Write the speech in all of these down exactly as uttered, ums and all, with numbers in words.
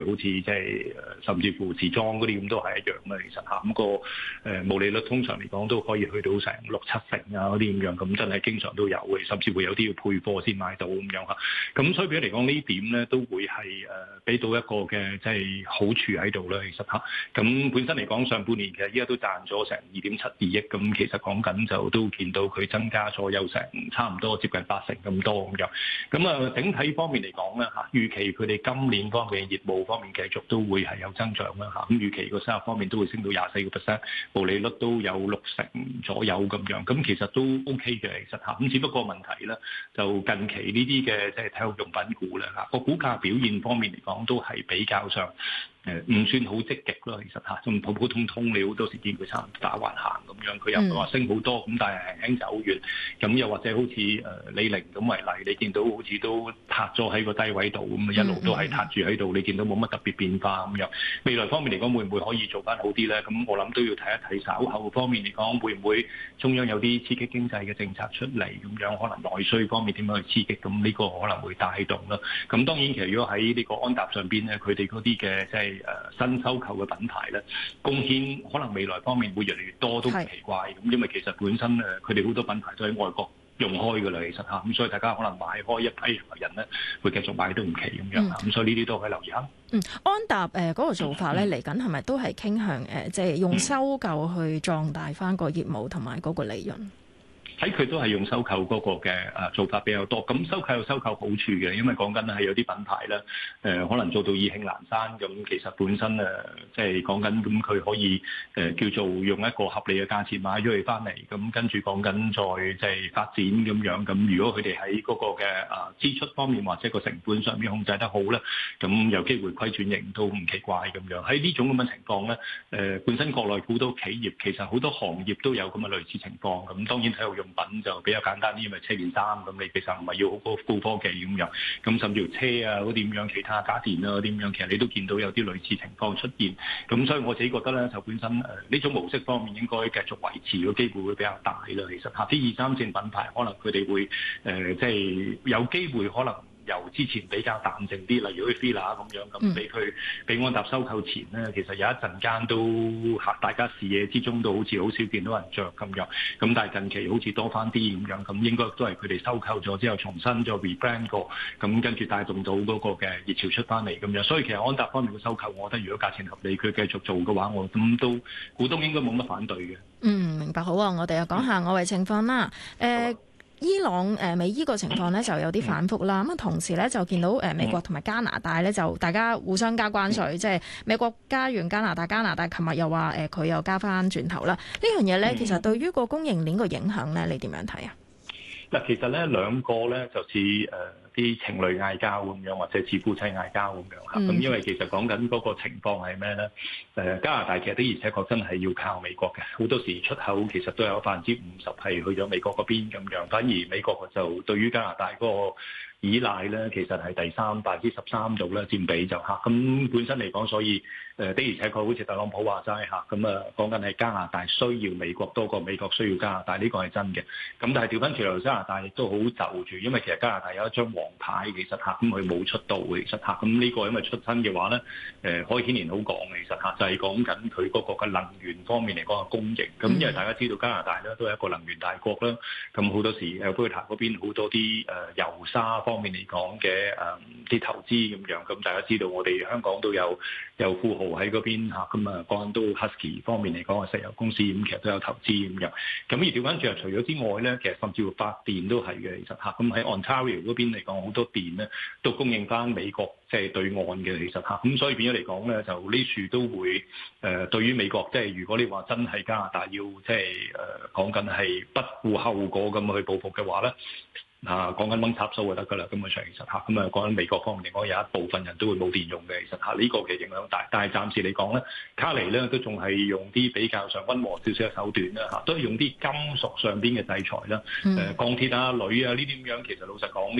好似即係甚至乎時裝嗰啲咁都係一樣啦。其實嚇咁個誒毛利率通常嚟講都可以去到成六七成啊嗰啲咁樣，咁真係經常都有嘅，甚至會有啲要配貨先買到咁樣嚇。咁所以俾嚟講呢點咧都會係誒俾到一個嘅即係好處喺度啦。其實嚇咁本身嚟講上半年其實依家都賺咗成二點七二億，咁其實講緊就都見到佢增加咗有成差唔多接近八成咁多咁樣。咁啊整體方面嚟講咧嚇，預期佢哋今年方面嘅業務方面繼續都會係有增長啦嚇。咁預期個收入方面都會升到廿四個 percent，毛利率都有六成左右咁樣。咁其實都 OK 嘅其實嚇。咁只不過問題咧就近期呢啲嘅即係體育用品股咧嚇個股價表現方面嚟講都係比較上誒唔算好積極咯。其實嚇咁普普通通，你好多時見佢差唔多打橫行咁樣，佢又唔係話升好多咁，但係輕輕走遠。咁又或者好似誒李寧咁為例，你見到好似都塌咗喺個低位度咁，一路都係塌住喺度，你見到冇乜特別變化咁樣。未來方面嚟講，會唔會可以做翻好啲咧？咁我諗都要睇一睇稍後方面嚟講，會唔會中央有啲刺激經濟嘅政策出嚟咁樣，可能內需方面點樣去刺激，咁呢個可能會帶動啦。咁當然其實如果喺呢個安踏上邊咧，佢哋嗰啲嘅即係誒新收購嘅品牌咧，貢獻可能未來方面會越嚟越多都唔奇怪。咁因為其實本身誒佢哋好多品牌都喺外國用開㗎啦，其實嚇，咁所以大家可能買開一批人咧，會繼續買都唔奇咁樣，咁、嗯、所以呢啲都可以留意下。 嗯，安踏誒嗰個做法咧，嚟緊係咪都係傾向誒，即係用收購去壯大翻個業務同埋嗰個利潤？ 睇佢都係用收購嗰個嘅誒做法比較多，咁收購有收購好處嘅，因為講緊係有啲品牌咧，誒、呃、可能做到意興闌珊，咁其實本身誒即係講緊咁佢可以誒、呃、叫做用一個合理嘅價錢買咗佢翻嚟，咁跟住講緊再即係發展咁樣，咁如果佢哋喺嗰個嘅誒支出方面或者個成本上面控制得好咧，咁有機會虧轉盈都唔奇怪咁樣。喺呢種咁嘅情況咧，誒、呃、本身國內好多企業其實好多行業都有咁嘅類似情況，咁當然體育用品就比較簡單啲，因為車件衫咁，你其實唔係要好高高科技咁樣，咁甚至乎車啊嗰啲咁樣，其他家電啊嗰啲咁樣，其實你都見到有啲類似情況出現。咁所以我自己覺得咧，就本身誒呢、呃、種模式方面應該繼續維持嘅機會會比較大啦。其實嚇啲二三線品牌可能佢哋會誒即係有機會可能。由之前比較淡靜啲，例如好似 Fila 咁樣咁，俾佢俾安踏收購前咧，其實有一陣間都嚇大家視野之中都好似好少見到人着咁樣。咁但係近期好似多翻啲咁樣，咁應該都係佢哋收購咗之後重新再 rebrand 過，咁跟住帶動到嗰個嘅熱潮出翻嚟咁樣。所以其實安踏方面嘅收購，我覺得如果價錢合理，佢繼續做嘅話，我咁都股東應該冇乜反對嘅。 嗯，明白好啊！我哋又講下外圍情況啦。誒、呃。伊朗誒美伊個情況咧就有啲反覆啦，咁啊同時咧就見到誒美國同埋加拿大咧就大家互相加關稅，即係美國加完加拿大，加拿大琴日又話誒佢又加翻轉頭啦。呢樣嘢咧其實對於個供應鏈個影響咧，你點樣睇啊？ 嗱，其實咧兩個咧就似誒啲情侶嗌交咁樣，或者似夫妻嗌交咁樣嚇。咁、嗯、因為其實講緊嗰個情況係咩咧？誒加拿大其實的而且確真係要靠美國嘅，好多時出口其實都有百分之五十係去咗美國嗰邊咁樣，反而美國就對於加拿大嗰個依賴咧，其實係第三百分之十三度咧佔比就嚇。咁本身嚟講，所以誒的而且確好似特朗普話齋嚇，咁啊講緊係加拿大需要美國多過美國需要加拿大，呢個係真嘅。咁但係調翻轉嚟，加拿大亦都好就住，因為其實加拿大有一張黃牌，其實嚇咁佢冇出到嘅，其實嚇咁呢個因為出親嘅話咧，誒可以顯然好講嘅，其實嚇就係講緊佢嗰個嘅能源方面嚟講嘅供應。咁因為大家知道加拿大咧都係一個能源大國啦，咁好多時誒波爾塔嗰邊好多啲誒油砂方面嚟講嘅誒啲投資咁樣，咁大家知道我哋香港都有有富豪喺嗰邊嚇，咁啊講緊都 Husky 方面嚟講嘅石油公司咁，其實都有投資咁樣。咁而調翻轉，除咗之外咧，其實甚至乎發電都係嘅，其實嚇。咁喺 Ontario 嗰邊嚟講，好多電咧都供應翻美國即係對岸嘅，其實嚇。咁所以變咗嚟講咧，就呢處都會誒、呃、對於美國，即係如果你話真係加拿大要即係誒講緊係不顧後果咁去報復嘅話咧。啊，講緊掹插數就得㗎啦，咁啊長其實嚇，咁啊講緊美國方面嚟講，有一部分人都會冇電用嘅，其實嚇呢個嘅影響大。但係暫時嚟講咧，卡尼咧都仲係用啲比較上溫和少少嘅手段啦嚇，都係用啲金屬上邊嘅制裁啦，誒、嗯、鋼鐵啊、鋁啊呢啲咁樣，其實老實講呢啲。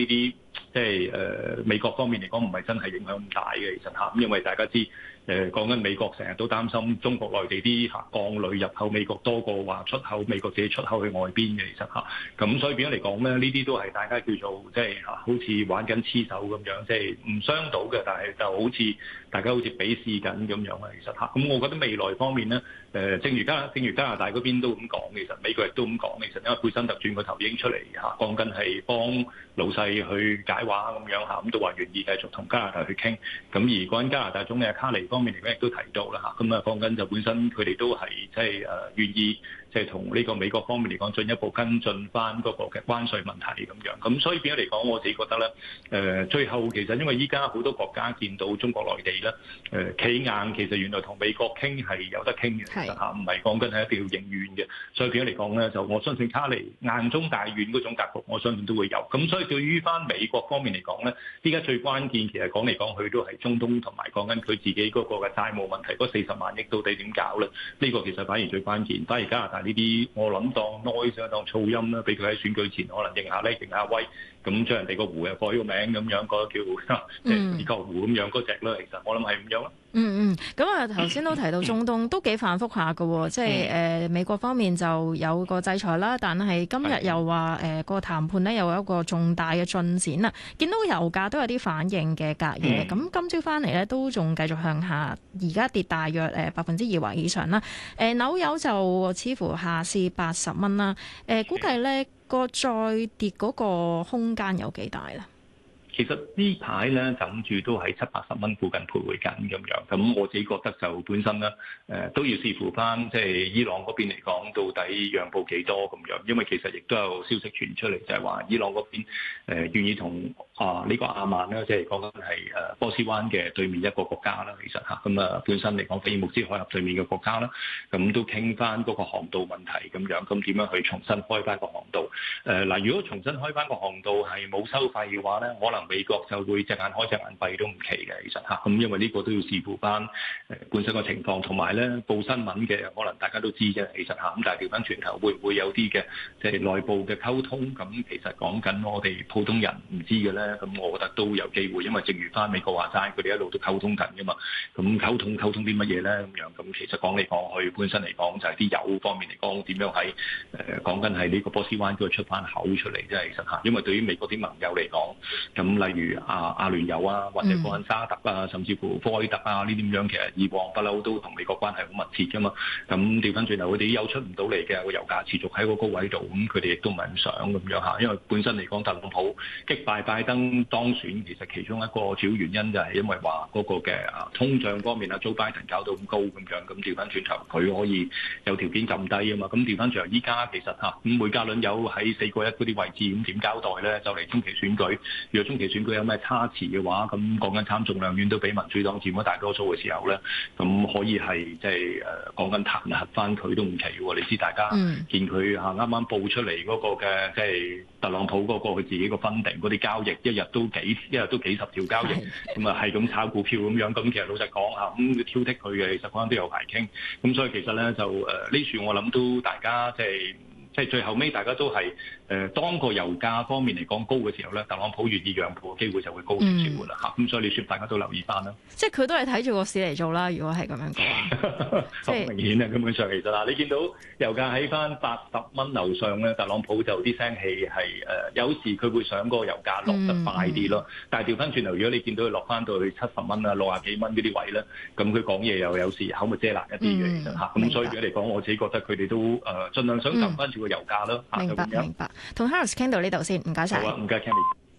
即係誒美國方面嚟講，唔係真係影響咁大嘅，其實嚇，因為大家知誒講緊美國成日都擔心中國內地啲嚇鋼鋁入口美國多過話出口美國自己出口去外邊嘅，其實嚇，咁所以變咗嚟講咧，呢啲都係大家叫做即係嚇，好似玩緊黐手咁樣，即係唔傷到嘅，但係就好似大家好似比試緊咁樣啊，其實嚇，咁我覺得未來方面咧，誒正如加正如加拿大嗰邊都咁講，其實美國亦都咁講，其實因為貝辛特轉個頭已經出嚟嚇，講緊係幫老細去解話咁樣嚇，咁都話願意繼續同加拿大去傾。咁而講緊加拿大總理卡尼方面嚟講，亦都提到啦嚇，咁啊講緊就本身佢哋都係即係誒願意即係同呢個美國方面嚟講進一步跟進翻嗰個嘅關稅問題咁樣。咁所以變咗嚟講，我自己覺得咧，誒最後其實因為依家好多國家見到中國內地咧，誒企硬其實原來同美國傾係有得傾嘅，其實嚇唔係講緊係一定要應軟嘅。所以變咗嚟講咧，就我相信卡尼硬中帶軟嗰種格局，我相信都會有。咁所以對於翻美國方面嚟講咧，依家最關鍵其實講嚟講去都係中東同埋講緊佢自己嗰個嘅債務問題，嗰四十萬億到底點搞咧？呢個其實反而最關鍵。反而加拿大呢啲，我諗當 noise 當噪音啦，俾佢喺選舉前可能認下咧，認下威，咁將人哋個湖又改個名咁樣，嗰個叫即係二角湖咁樣嗰隻啦。其實我諗係咁樣啦。 嗯嗯，咁啊頭先都提到中東都幾反覆下嘅喎，即係誒、呃、美國方面就有個制裁啦，但係今日又話誒、呃、個談判咧又有一個重大嘅進展啦，見到油價都有啲反應嘅隔夜，咁、嗯、今朝翻嚟咧都仲繼續向下，而家跌大約誒百分之二或以上啦。誒、呃、紐油就似乎下試八十蚊啦，誒、呃、估計咧個再跌嗰個空間有幾大咧？ 其實呢排咧等住都喺七八十蚊附近徘徊緊咁樣，咁我自己覺得就本身咧誒、呃、都要視乎翻即係伊朗嗰邊嚟講，到底讓步幾多咁樣，因為其實亦都有消息傳出嚟，就係話伊朗嗰邊誒願意同啊呢個阿曼咧，即係講緊係誒波斯灣嘅對面一個國家啦，其實嚇咁啊本身嚟講菲爾木斯海峽對面嘅國家啦，咁都傾翻嗰個航道問題咁樣，咁點樣去重新開翻個航道？誒嗱，如果重新開翻個航道係冇收費嘅話咧，可能美國就會隻眼開隻眼閉都唔奇嘅，其實嚇咁，因為呢個都要視乎翻誒本身個情況，同埋咧報新聞嘅可能大家都知啫，其實嚇咁，但係調翻轉頭會唔會有啲嘅即係內部嘅溝通？咁其實講緊我哋普通人唔知嘅咧，咁我覺得都有機會，因為正如翻美國話齋，佢哋一路都溝通緊噶嘛，咁溝通溝通啲乜嘢咧咁樣？咁其實講嚟講去，本身嚟講就係啲油方面嚟講點樣喺誒講緊係呢個波斯灣嗰度出翻口出嚟，即係其實嚇，因為對於美國啲盟友嚟講，咁例如阿阿聯酋啊，或者講緊沙特啊，甚至乎科威特啊呢啲咁樣，其實以往不嬲都同美國關係好密切噶嘛。咁調翻轉頭，佢哋有出唔到嚟嘅個油價持續喺個高位度，咁佢哋亦都唔係咁想咁樣嚇。因為本身嚟講，特朗普擊敗拜登當選，其實其中一個主要原因就係因為話嗰個嘅啊通脹方面啊，Joe Biden搞到咁高咁樣，咁調翻轉頭佢可以有條件撳低啊嘛。咁調翻轉頭依家其實嚇咁每家輪有喺四個一嗰啲位置，咁點交代咧？就嚟中期選舉，如果中期選舉有咩差池嘅話，咁講緊參眾兩院都俾民主黨佔咗大多數嘅時候咧，咁可以係即係誒講緊彈劾翻佢都唔奇喎。你知大家見佢嚇啱啱報出嚟嗰個嘅即係特朗普嗰個佢自己個分定嗰啲交易，一日都幾一日都幾十條交易，咁啊係咁炒股票咁樣。咁其實老實講嚇，咁挑剔佢嘅，其實講緊都有排傾。咁所以其實咧就誒呢處我諗都大家即係。即係最後尾，大家都係誒、呃、當個油價方面嚟講高嘅時候咧，特朗普願意讓步嘅機會就會高少少㗎啦嚇。咁、嗯、所以你説大家都留意翻啦。即係佢都係睇住個市嚟做啦。如果係咁樣講， 好明顯啊！根本上其實嗱，你見到油價喺翻八十蚊樓上咧，特朗普就啲聲氣係誒、呃、有時佢會想個油價落得快啲咯。嗯、但係調翻轉頭，如果你見到佢落翻到去七十蚊啊、六啊幾蚊嗰啲位咧，咁佢講嘢又有時口咪遮攔一啲嘅，其實嚇。咁、嗯、所以嚟講，我自己覺得佢哋都誒、呃、盡量想撳翻住個油價咯。 明白明白，同 Harris 傾到呢度先，唔該晒。 好啊，唔該 Kenny。